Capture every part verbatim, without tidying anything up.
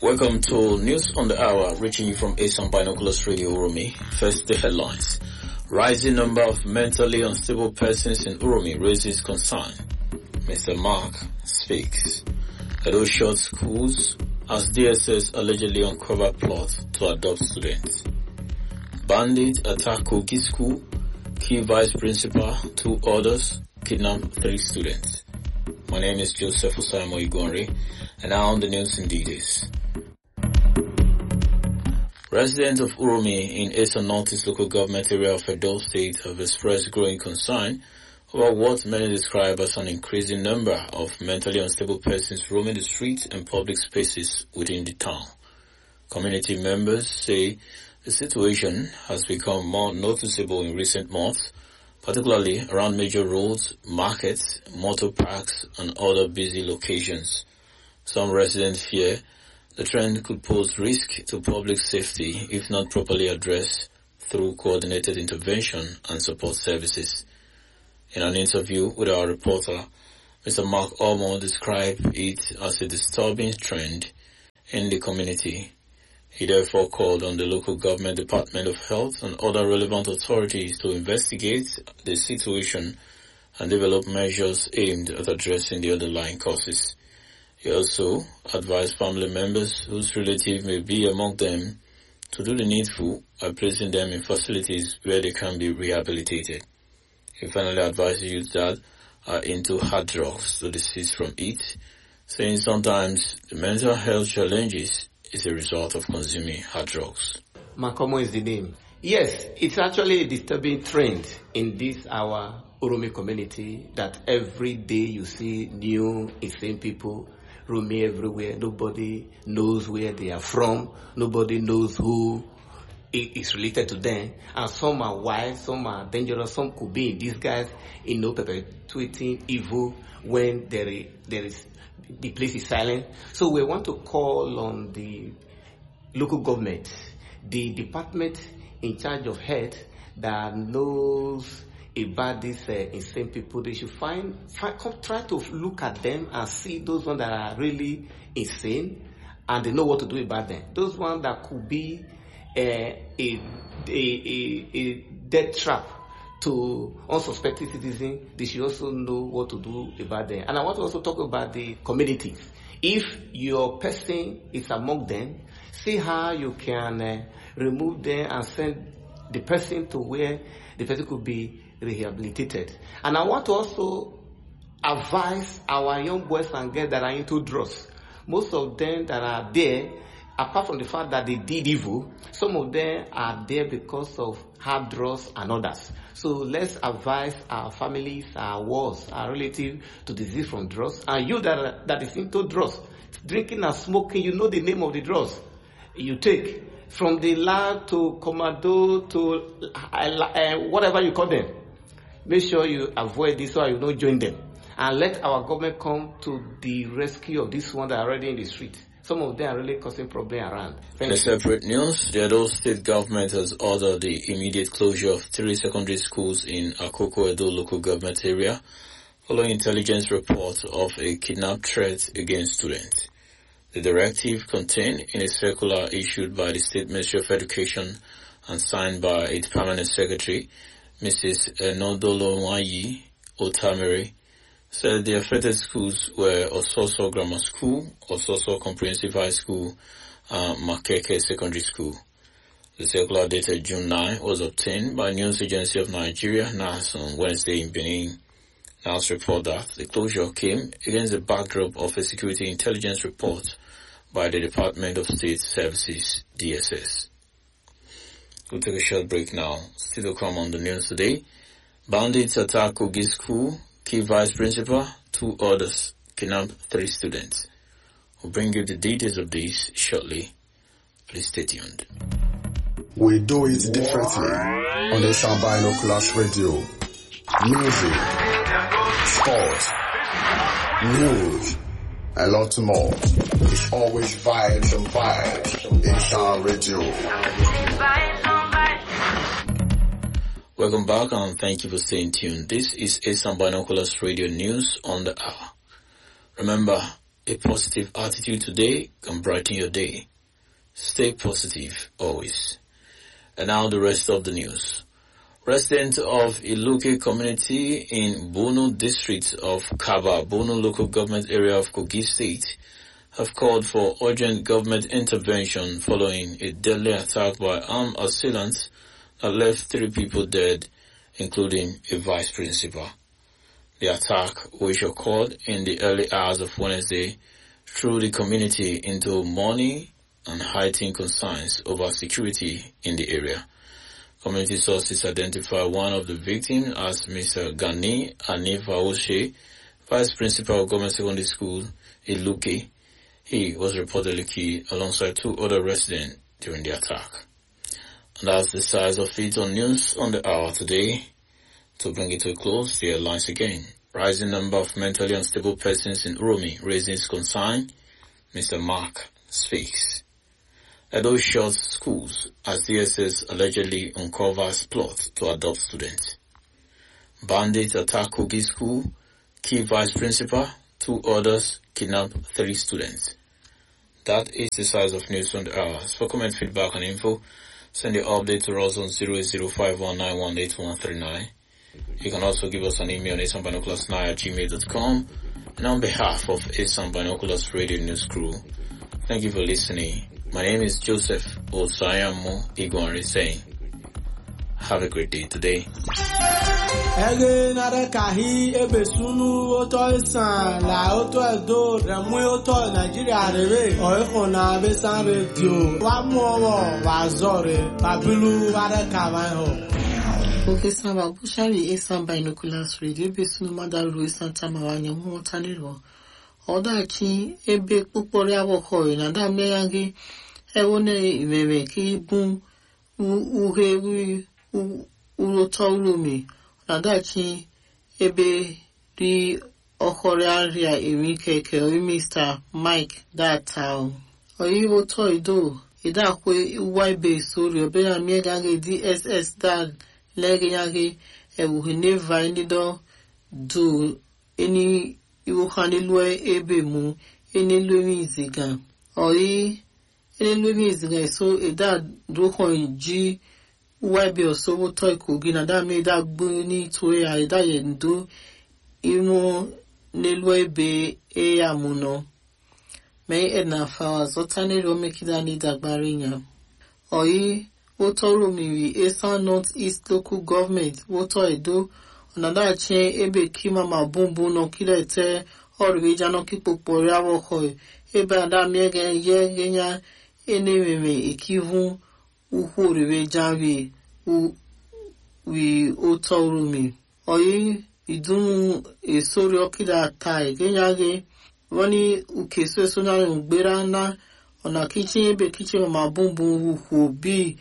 Welcome to News on the Hour, reaching you from Asan Binoculars Radio Uromi. First, the headlines. Rising number of mentally unstable persons in Uromi raises concern. Mister Mark speaks. Edo short schools as D S S allegedly uncover plot to adopt students. Bandits attack Kogi School, kill vice principal, two others, kidnap three students. My name is Joseph Osamo Igwanri, and now on the news in details. Residents of Uromi in Asan Northeast local government area of Edo State have expressed growing concern over what many describe as an increasing number of mentally unstable persons roaming the streets and public spaces within the town. Community members say the situation has become more noticeable in recent months, particularly around major roads, markets, motor parks, and other busy locations. Some residents fear the trend could pose risk to public safety if not properly addressed through coordinated intervention and support services. In an interview with our reporter, Mister Mark Omo described it as a disturbing trend in the community. He therefore called on the local government Department of Health and other relevant authorities to investigate the situation and develop measures aimed at addressing the underlying causes. He also advised family members whose relative may be among them to do the needful by placing them in facilities where they can be rehabilitated. He finally advised youth that are into hard drugs to desist from it, saying sometimes the mental health challenges is a result of consuming hard drugs. Makomo is the name. Yes, it's actually a disturbing trend in this our Uromi community that every day you see new insane people roaming everywhere. Nobody knows where they are from. Nobody knows who is related to them. And some are wild, some are dangerous, some could be in disguise, you know, perpetuating evil when there is, there is the place is silent. So we want to call on the local government, the department in charge of health that knows about these uh, insane people. They should find, find come, try to look at them and see those ones that are really insane and they know what to do about them. Those ones that could be uh, a, a, a, a death trap to unsuspecting citizens, they should also know what to do about them. And I want to also talk about the communities. If your person is among them, see how you can uh, remove them and send the person to where the person could be rehabilitated. And I want to also advise our young boys and girls that are into drugs. Most of them that are there, apart from the fact that they did evil, some of them are there because of hard drugs and others. So let's advise our families, our wards, our relatives to desist from drugs. And you that are, that is into drugs, drinking and smoking, you know the name of the drugs you take. From the lab to commando to uh, uh, whatever you call them. Make sure you avoid this or you don't join them. And let our government come to the rescue of this one that are already in the street. Some of them are really causing problems around. In a separate news, the Edo State government has ordered the immediate closure of three secondary schools in Akoko Edo local government area following intelligence reports of a kidnap threat against students. The directive contained in a circular issued by the State Ministry of Education and signed by its permanent secretary, Missus Enodolowayi Otamere, said the affected schools were Ososo Grammar School, Ososo Comprehensive High School, and Makeke Secondary School. The circular dated June ninth was obtained by News Agency of Nigeria, N A S, on Wednesday in Benin. N A S report that the closure came against the backdrop of a security intelligence report by the Department of State Services, D S S. We'll take a short break now. Still to come on the news today. Bandits attack Kogi School, kill vice principal, two others, kidnap three students. We'll bring you the details of this shortly. Please stay tuned. We do it differently on the Asan Binoculars Radio. Music, sports, news, and lots more. It's always vibes and vibes in Asan Radio. Welcome back and thank you for staying tuned. This is Asan Binoculars Radio News on the Hour. Remember, A positive attitude today can brighten your day. Stay positive always. And now the rest of the news. Residents of Iluke community in Bono district of Kaba, Bono local government area of Kogi state, have called for urgent government intervention following a deadly attack by armed assailants that left three people dead, including a vice principal. The attack, which occurred in the early hours of Wednesday, threw the community into mourning and heightened concerns over security in the area. Community sources identify one of the victims as Mister Gani Anif Aoshe, Vice Principal of Government Secondary School, Iluke. He was reportedly killed alongside two other residents during the attack. And that's the size of it on news on the hour today. To bring it to a close, the headlines again. Rising number of mentally unstable persons in Uromi raises concern. Mister Mark speaks. Edo shuts schools as D S S allegedly uncovers plot to adopt students. Bandits attack Kogi school, kill vice principal, two others kidnap three students. That is the size of news on the hour. For comment, feedback and info, send your update to us on zero eight zero five one nine one eight one three nine. You can also give us an email on asan binoculars nine at gmail dot com. And on behalf of Asan Binoculars Radio News Crew, thank you for listening. My name is Joseph Osayamo Igwanri saying, have a great day today. Ege nare kahi ebe sunu oto isan la oto edo remu oto Nigeria rebe oiko na besan radio wa mu owo wa zore babilu ware kawan ho. Okay, Samba, Bushari Asan Binoculars Radio besunu madaru Santa Mawanya mu taniro. Oda chi ebe pupori aboko na da meyangi ewone imeme ki bun uhe wi uroto urumi na da chi ebe ri okore aria emi keke o Mister Mike that town oyi wo to ido ida kwe uwaibe sori obera miegage D S S dad lege yage ewu never nido do any iwo hanilwe ebe mu eni lwe iziga oyi eni lwe iziga so eda dohon ji waibe osowo to Kogi na da me da gbo ni to ya eda yendo imo nelwe ebe e amuno me edna fa zotani ro mekida ni dagbarinya oyi wotoro miri Asan North East Local Government woto edo onada chen ebe kima mabumbu no kilete orweja no kipopori awoko ebe ada miege ye genya enememe ikivu uhu reweja wi u wi otoro mi oyi idun esori okida tai genya ge woni ukeso so na ngbera na ona kitchen ebe kitchen mabumbu uhu bi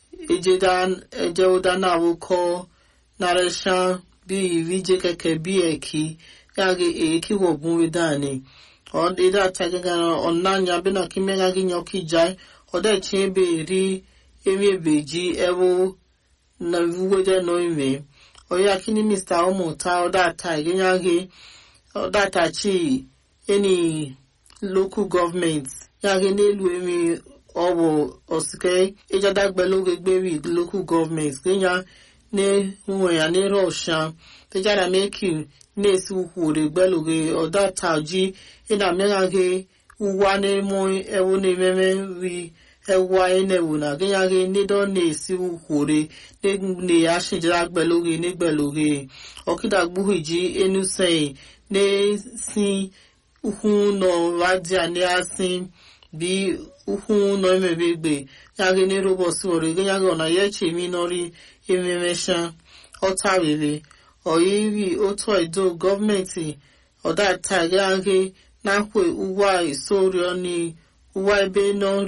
ejedan ejeoda na woko naresha bi vije keke bi eki yage eki wogun wedani on ida tagaga onanya bina kimega ginyo kijai ode chebe ri emi beji ewo na wuwede no ime oya kini Mister Omota oda tagaga ge oda tachi any local government yage nelu emi owo osike ejadagbe gberi local government kenya ne nwe ya ne rosha tejara make ne si ukure gbeloge oda taji ina megage uwa ne mo ewo ne meme wi ewa ene wona kenya ge ne don ne si ukure ne ne ya shijara gbeloge ne gbeloge okida gbuhiji enu sei ne si uhun no radia ne asin bi uhun no emebegbe yage ne robot wore ge yage ona yeche mi nori ememesha otarele oyiwi oto edo government oda tagage nakwe uwa isori oni uwa ebe no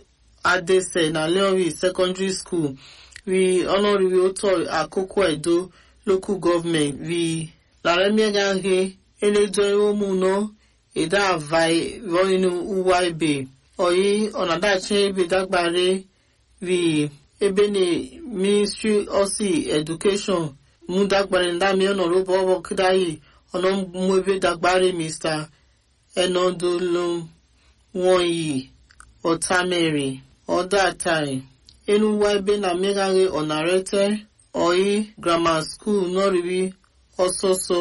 adese na Leori Secondary School we honori we oto akoko edo local government we laremie gange elejo omu no ida avai roinu uwa ebe oyi onadache ebe dagbare vi ebe ne Ministry of Education mu dagbare ndami ono robo obo kidai ono mu ebe dagbare Mister enodolum wọnyi ọtamere ọdatai enuwa ebe na megaghe ọnarete oyi grammar school nọribi ọsọsọ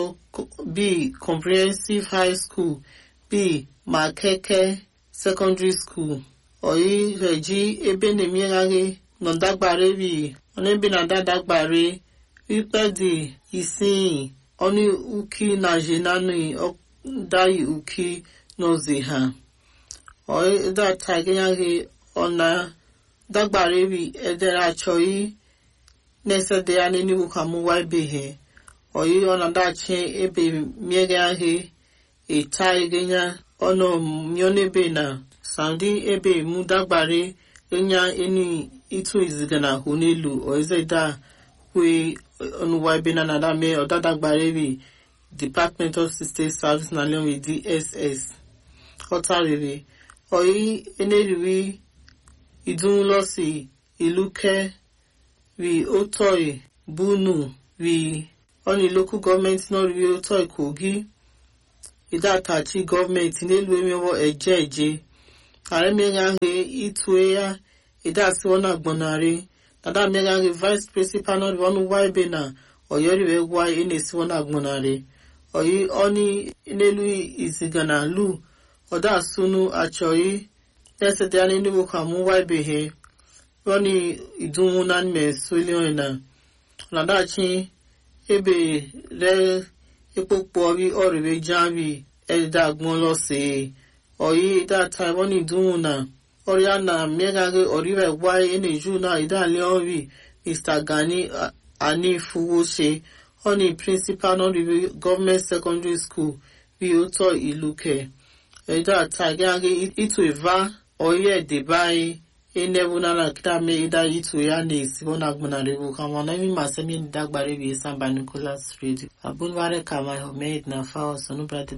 b comprehensive high school b makeke secondary school oyi reji ebe na megaghe nọdagbare bi ọnebe na dadagbare wípẹ́dì ìsìn ọní uki na jenani ọdáyì uki nọzi ha ọ̀ẹ́dà tàgẹ́yàgẹ́ ọ̀nà dàgbàrẹ́bì ẹ̀dẹ̀rẹ̀ àchọ̀yí nẹ́sẹ̀dẹ̀ ya nínú kàmúwá ebe he ọ̀yí ọ̀nà dàchẹ́ ebe mẹ́gẹ́yàgẹ́ ètà ẹgẹ́yà ọ̀nà mìọ́nẹ́bẹ̀ na sàndí ebe mú dàgbàrẹ́ ẹ̀yà ẹni ìtú ìzìgànà hù nílù ọ̀ẹ́zẹ̀dà we onuwa ebe na nada me ọ̀dàdàgbàrẹ́ bi Department of State Service na leon D S S ọ̀tàrẹ̀rẹ̀ ọ̀yí eneriwi ìdúnlọ́sì ìlúkẹ́ wi ótọ́ì búnù wi ọ̀nì local government náà wi ótọ́ì Kogi ìdàtàchí government nílùú emewọ́ ẹ̀jẹ̀ ẹ̀jẹ̀ àrẹ́mẹ́gàgé ìtúẹ̀yà ìdásíwọ́nà gbọ̀nàrẹ́ Nada megaghe vice principal no wonu waibe na oyori we gwa inesi wona agbonare oyi oni nelu izigana lu oda sunu achoi tese de ani nibu kamu waibe he oni idunwu na me swelion na nada chi ebe re epopo ori oriwe jawi elda agbon lo se oyi da time oni idunwu na Oriana megaghe oriwe gwaye eneju na idale ori Mister Gani Ani Fuwose oni principal non government secondary school bi oto iluke eda tagage itu eva oye debai enebuna na kitame ida itu ya ne sibona gbona rebu kama na mi masemi dagbare bi Samba Nicholas Radio abunware kama homed na fa sonu brother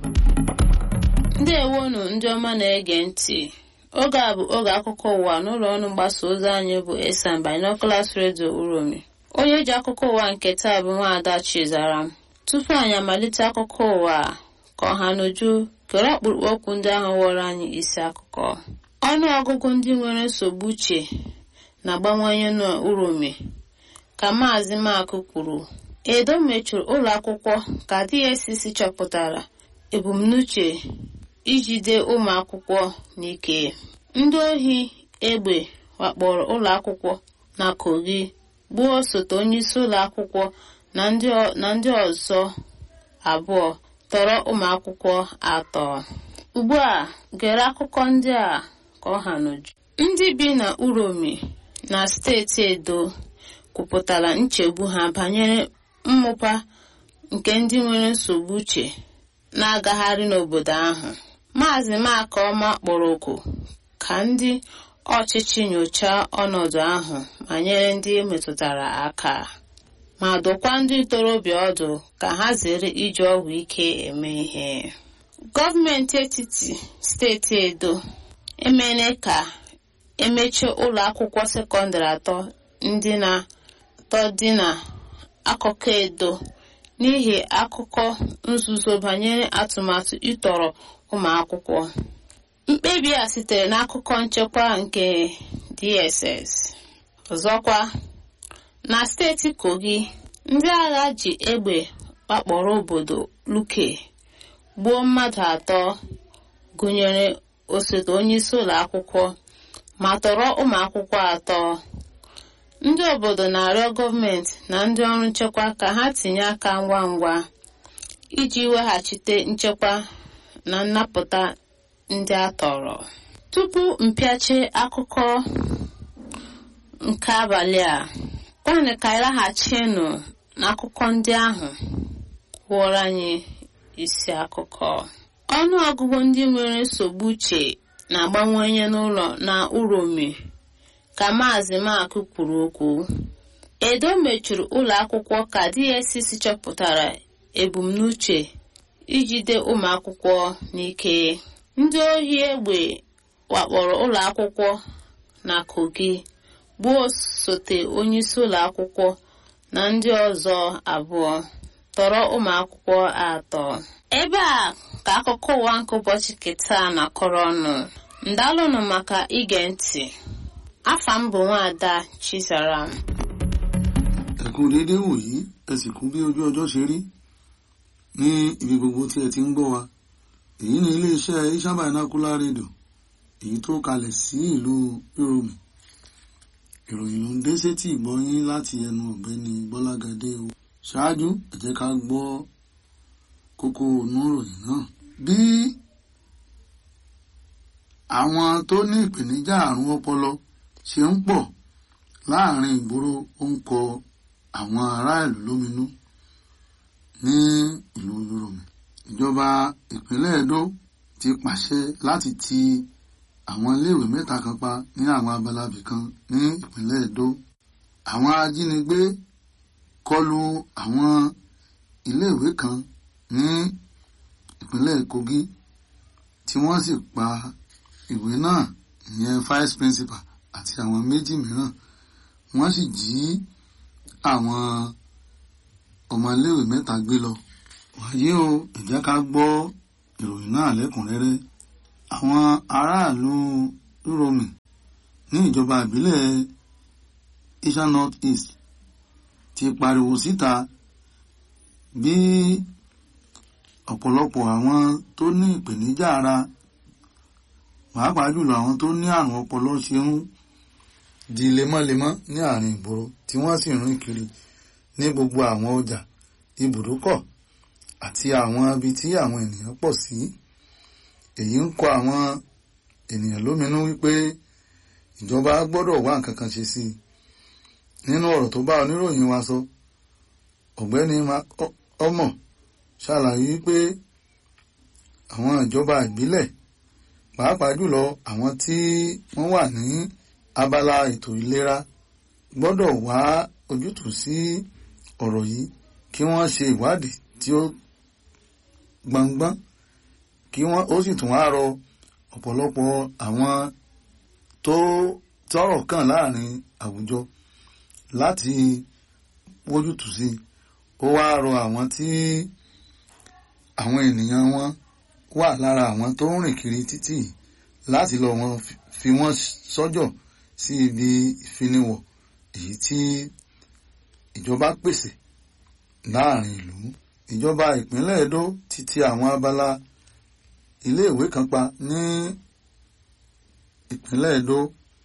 ndewonu ndị ọma na-ege ntị oge a bụ oge akụkọ ụwa n'ụlọ ọrụ mgbasa ozi anyị bụ Samba Nicholas Radio Uromi. Onye ji akụkọ ụwa nke taa bụ Nwaada Chizaram. Tupu anyị amalite akụkọ ụwa ka ọha n'uju kere ọkpụrụkpụ okwu ndị ahụ wọrọ anyị isi akụkọ. Ọnụ ọgụgụ ndị nwere nsogbu uche na-agbanwanye n'Uromi ka Maazị Makụ kwuru. Edo mechuru ụlọ akwụkwọ ka D S C chọpụtara ebumnuche ijide ụmụ akwụkwọ n'ike. Ndị ohi egbe wakporo ụlọ akwụkwọ na Kogi gbuo osote onye isi ụlọ akwụkwọ na ndị na ndị ọzọ abụọ tọrọ ụmụ akwụkwọ atọ. Ugbu a gere akụkọ ndị a ka ọ ha n'uju. Ndị bi na Uromi na steeti Edo kwupụtara nchegbu ha banyere mmụpa nke ndị nwere nsogbu uche na-agagharị n'obodo ahụ. Maazị Makọma kpọrọ oku ka ndị ọchịchị nyochaa ọnọdụ ahụ ma nyere ndị metụtara aka ma dụkwa ndị ntorobịa ọdụ ka ha zere iji ọgwụ ike eme ihe. Gọọmenti etiti steeti Edo emene ka emechie ụlọ akwụkwọ sekọndịrị atọ ndị na atọ dị na akụkọ Edo n'ihi akụkọ nzuzo banyere atụmatụ ịtọrọ ụmụ akwụkwọ. Mkpebi a sitere n'akụkọ nchekwa nke D S S. Ọzọkwa, na steeti Kogi, ndị agha ji egbe wakporo obodo Luke gbuo mmadụ atọ gụnyere osote onye isi ụlọ akwụkwọ ma tọrọ ụmụ akwụkwọ atọ. Ndị obodo na-arịọ gọọmenti na ndị ọrụ nchekwa ka ha tinye aka ngwa ngwa iji weghachite nchekwa na nnapụta ndị a tọrọ. Tupu mpịachi akụkọ nke abalị a, kwanụ ka ịlaghachinụ n'akụkọ ndị ahụ wụrụ anyị isi akụkọ. Ọnụ ọgụgụ ndị nwere nsogbu uche na-agbanwanye n'ụlọ na Uromi ka Maazị Makụ kwuru okwu. Edo mechuru ụlọ akwụkwọ ka D S C chọpụtara ebumnuche ijide ụmụ akwụkwọ n'ike. Ndị ohi egbe wakporo ụlọ akwụkwọ na Kogi gbuo osote onye isi ụlọ akwụkwọ na ndị ọzọ abụọ tọrọ ụmụ akwụkwọ atọ. ebe a ka akụkọ ụwa nke ụbọchị keta na-akọrọ ọnụ. Ndalụnụ maka ige ntị. Afa m bụ Nwaada Chizaram. Ẹ kú déédéé wòyí, ẹ sì kú bí ojú ọjọ́ ṣe rí ní ibi gbogbo tí ẹ ti ń gbọ́ wa. Èyí ni iléeṣẹ́ Ishan Binocular Radio, èyí tó kalẹ̀ sí ìlú Uromi. Ìròyìn ló ń dé sétí ìgbọ́yín láti ẹnu ọ̀gbẹ́ni Gbọ́lágadé o. Ṣáájú, ẹ jẹ́ ká gbọ́ kókó inú ìròyìn náà. Bí àwọn tó ní ìpèníjà àrùn ọpọlọ ṣe ń pọ̀ láàrin ìgboro ó ń kọ àwọn aráàlú lóminú ní ìlú Uromi. Ìjọba ìpínlẹ̀ Edo ti pàṣẹ láti ti àwọn iléèwé mẹ́ta kan pa ní àwọn abalabì kan ní ìpínlẹ̀ Edo. Àwọn ajínigbé kọlu àwọn iléèwé kan ní ìpínlẹ̀ Kogi tí wọ́n sì pa ìwé náà, ìyẹn vice principal àti àwọn méjì mìíràn. Wọ́n sì jí àwọn ọmọléèwé mẹ́ta gbé lọ. Wàyí o, ẹ jẹ́ ká gbọ́ ìròyìn náà lẹ́kùnrẹ́rẹ́. Àwọn aráàlú Uromi ní ìjọba ìbílẹ̀ Ishan North East ti pariwo síta bí ọ̀pọ̀lọpọ̀ àwọn tó ní ìpèníjà ara, pàápàá jùlọ àwọn tó ní àrùn ọpọlọ ṣe ń di lemọ́lemọ́ ní àárín ìgboro tí wọ́n sì rìn kiri ní gbogbo àwọn ọjà, ibùdókọ̀ àti àwọn ibi tí àwọn ènìyàn pọ̀ sí. Èyí ń kọ àwọn ènìyàn lóminú wípé ìjọba gbọ́dọ̀ wá nǹkan kan ṣe sí i. Nínú ọ̀rọ̀ tó bá oníròyìn wa sọ, ọ̀gbẹ́ni Ọmọ ṣàlàyé wípé àwọn ìjọba ìbílẹ̀, pàápàá jùlọ àwọn tí wọ́n wà ní abala ètò ìlera, gbọ́dọ̀ wá ojútùú sí ọ̀rọ̀ yìí kí wọ́n ṣe ìwádìí tí ó gbọngbọ́n, kí wọ́n ó sì tún wá rọ ọ̀pọ̀lọpọ̀ àwọn tó tọ́rọ̀ kàn láàrin àwùjọ láti wójútùú sí. Ó wá rọ àwọn tí àwọn ènìyàn wọn wà lára àwọn tó ń rìn kiri títì láti lọ wọn fi wọ́n sọ́jọ̀ sí ibi ìfiniwọ̀ èyí tí ìjọba pèsè láàrin ìlú. Ìjọba ìpínlẹ̀ Edo ti ti àwọn abala iléèwé kan pa ní ìpínlẹ̀ Edo.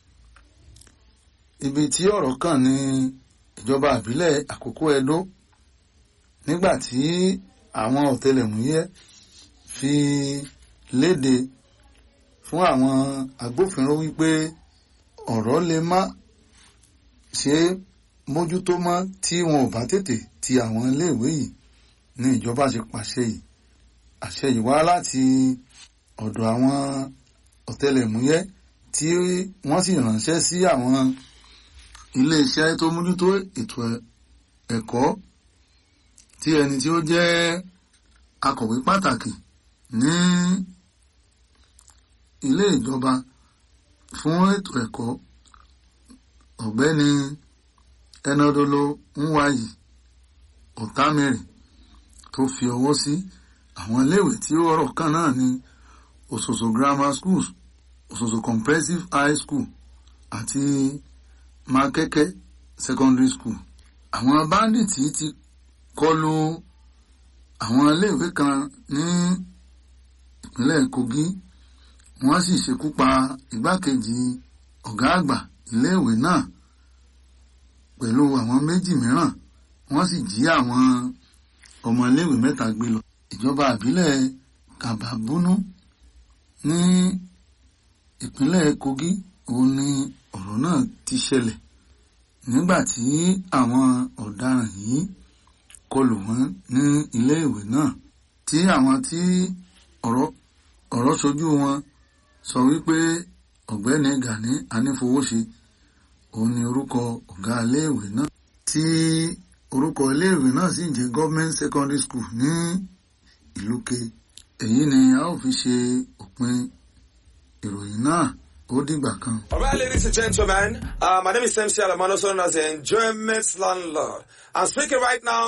Ibi tí ọ̀rọ̀ kàn ní ìjọba ìbílẹ̀ Àkókò Edo, nígbà tí àwọn ọ̀tẹlẹ̀múyẹ́ fi léde fún àwọn agbófinró wípé ọ̀rọ̀ lè má ṣe mójútó mọ́ tí wọn ò bá tètè ti àwọn iléèwé yìí, ní ìjọba ṣe pàṣẹ yìí. Àṣẹ yìí wá láti ọ̀dọ̀ àwọn ọ̀tẹlẹ̀múyẹ́ tí wọ́n sì ránṣẹ́ sí àwọn iléeṣẹ́ tó mójútó ètò ẹ̀kọ́, tí ẹni tí ó jẹ́ akọ̀wé pàtàkì ní ilé ìjọba fún ètò ẹ̀kọ́, ọ̀gbẹ́ni Enodolo Nwayi Otamere, tó fi ọwọ́ sí àwọn iléèwé tí ọ̀rọ̀ kan náà ní Ososo Grammar Schools, Ososo Comprehensive High School àti Makeke Secondary School. Àwọn báńdíìtì ti kọlu àwọn iléèwé kan ní ìpínlẹ̀ Kogi, wọ́n sì ṣekú pa igbákejì ọ̀gá àgbà iléèwé náà pẹ̀lú àwọn méjì mìíràn. Wọ́n sì jí àwọn ọmọ iléèwé mẹ́ta gbé lọ. Ìjọba ìbílẹ̀ Kababunu ní ìpínlẹ̀ Kogi òun ni ọ̀rọ̀ náà ti ṣẹlẹ̀ nígbà tí àwọn ọ̀daràn yìí kọlù wọ́n ní iléèwé náà, tí àwọn tí ọ̀rọ̀ ọ̀rọ̀ ṣojú wọn sọ wípé ọ̀gbẹ́ni Gani Anífowóṣe òun ni orúkọ ọ̀gá iléèwé náà, tí orúkọ iléèwé náà sì jẹ́ Government Secondary School ní Ìlúke. Èyí ni a ó fi ṣe òpin ìròyìn náà. Ó dìgbà kan. All right, ladies and gentlemen, uh, my name is M C Alamano, known as the Enjoyment Landlord. I'm speaking right now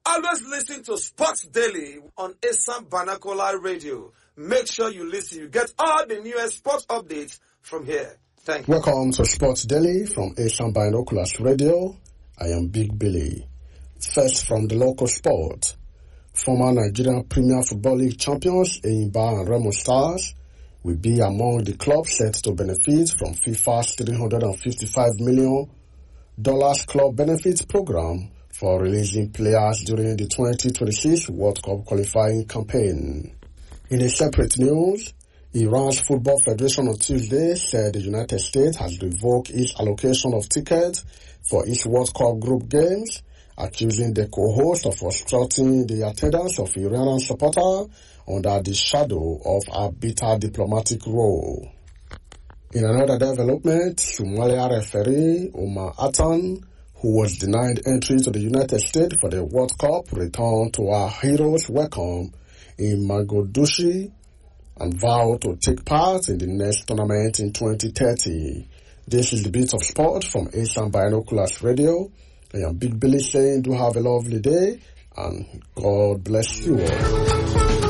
Always listen to Sports Daily on Esan Banakola Radio. Make sure you listen. You get all the newest sports updates from here. Thank you. Welcome to Sports Daily from Asian Binoculars Radio. I am Big Billy. First from the local sport. Former Nigerian Premier Football League champions Enyimba and Remo Stars will be among the clubs set to benefit from FIFA's three hundred fifty-five million dollars club benefits program for releasing players during the twenty twenty-six World Cup qualifying campaign. In a separate news, Iran's Football Federation on Tuesday said the United States has revoked its allocation of tickets for its World Cup group games, accusing the co-host of obstructing the attendance of Iranian supporters under the shadow of a bitter diplomatic role. In another development, Somalia referee Omar Atan, who was denied entry to the United States for the World Cup, returned to our heroes' welcome in Mogadishu and vowed to take part in the next tournament in twenty thirty. This is the Bit of Sport from Asian Binoculars Radio. I am Big Billy saying do have a lovely day and God bless you all.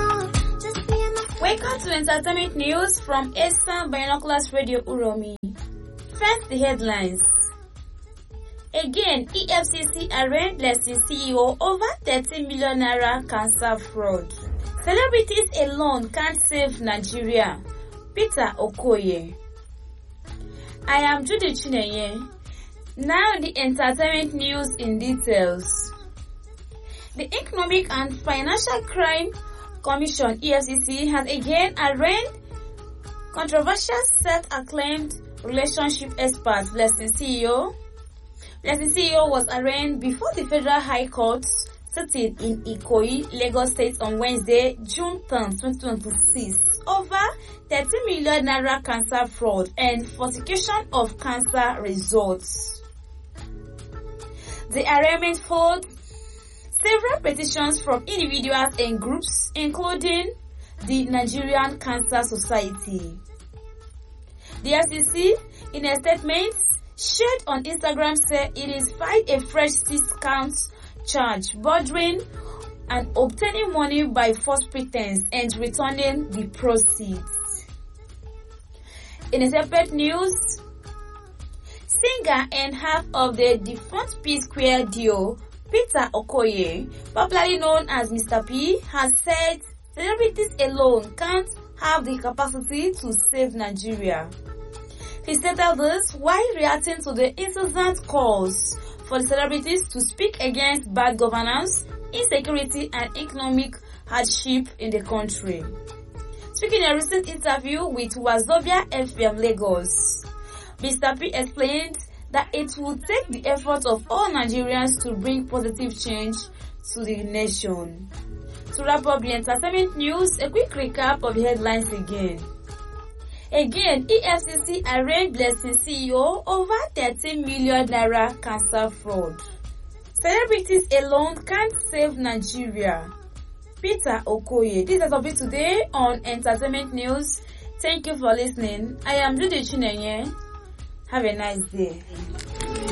Welcome to entertainment news from Asian Binoculars Radio Uromi. First, the headlines. Again, E F C C arraigned Blessing C E O over thirty million naira cancer fraud. Celebrities alone can't save Nigeria. Peter Okoye. I am Judy Chineye. Now the entertainment news in details. The Economic and Financial Crime Commission E F C C has again arraigned controversial self-acclaimed relationship expert Blessing C E O. Blessing C E O was arraigned before the Federal High Court sitting in Ikoyi, Lagos State on Wednesday, June tenth, twenty twenty-six, over thirty million naira cancer fraud and falsification of cancer results. The arraignment followed several petitions from individuals and groups, including the Nigerian Cancer Society. The F C C, in a statement shared on Instagram, said it is filed a fresh six counts charge bordering and obtaining money by false pretense and returning the proceeds. In a separate news, singer and half of the defunct P-Square duo, Peter Okoye, popularly known as Mister P, has said celebrities alone can't have the capacity to save Nigeria. He stated this while reacting to the incessant calls for the celebrities to speak against bad governance, insecurity, and economic hardship in the country. Speaking in a recent interview with Wazobia F M Lagos, Mister P explained that it will take the effort of all Nigerians to bring positive change to the nation. To wrap up the entertainment news, a quick recap of the headlines again. Again, E F C C arraigned Blessing C E O over thirty million naira cancer fraud. Celebrities alone can't save Nigeria. Peter Okoye. This is all today on Entertainment News. Thank you for listening. I am Judy Chinenye. Have a nice day.